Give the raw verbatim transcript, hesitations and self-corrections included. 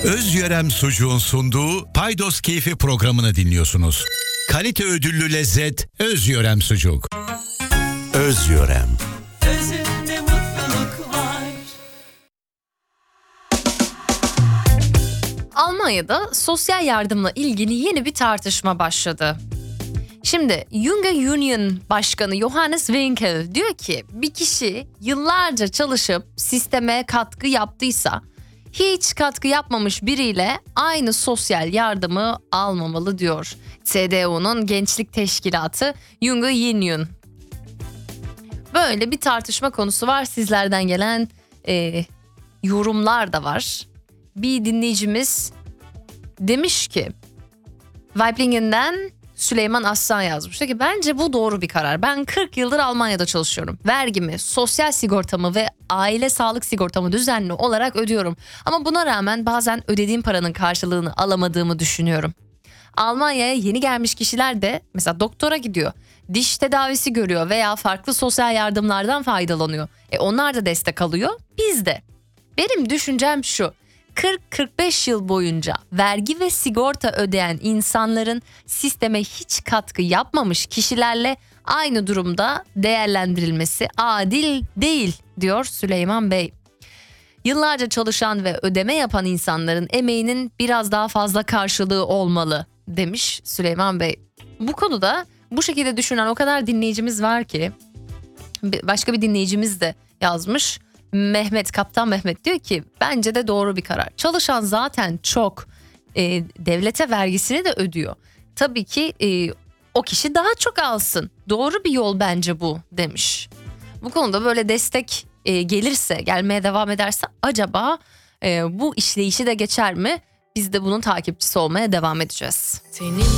Özyörem Sucuğun sunduğu Paydos Keyfi programını dinliyorsunuz. Kalite ödüllü lezzet Özyörem Sucuk. Özyörem. Özünde mutluluk var. Almanya'da sosyal yardımla ilgili yeni bir tartışma başladı. Şimdi Junge Union Başkanı Johannes Winkel diyor ki bir kişi yıllarca çalışıp sisteme katkı yaptıysa hiç katkı yapmamış biriyle aynı sosyal yardımı almamalı diyor. C D U'nun gençlik teşkilatı Junge Union. Böyle bir tartışma konusu var. Sizlerden gelen e, yorumlar da var. Bir dinleyicimiz demiş ki Weiblingen'den Süleyman Aslan yazmış. Diyor ki bence bu doğru bir karar. Ben kırk yıldır Almanya'da çalışıyorum. Vergimi, sosyal sigortamı ve aile sağlık sigortamı düzenli olarak ödüyorum. Ama buna rağmen bazen ödediğim paranın karşılığını alamadığımı düşünüyorum. Almanya'ya yeni gelmiş kişiler de mesela doktora gidiyor, diş tedavisi görüyor veya farklı sosyal yardımlardan faydalanıyor. E onlar da destek alıyor, biz de. Benim düşüncem şu. kırk kırk beş yıl boyunca vergi ve sigorta ödeyen insanların sisteme hiç katkı yapmamış kişilerle aynı durumda değerlendirilmesi adil değil diyor Süleyman Bey. Yıllarca çalışan ve ödeme yapan insanların emeğinin biraz daha fazla karşılığı olmalı demiş Süleyman Bey. Bu konuda bu şekilde düşünen o kadar dinleyicimiz var ki başka bir dinleyicimiz de yazmış. Mehmet, Kaptan Mehmet diyor ki bence de doğru bir karar. Çalışan zaten çok e, devlete vergisini de ödüyor. Tabii ki e, o kişi daha çok alsın. Doğru bir yol bence bu demiş. Bu konuda böyle destek e, gelirse, gelmeye devam ederse acaba e, bu işleyişi de geçer mi? Biz de bunun takipçisi olmaya devam edeceğiz. Senin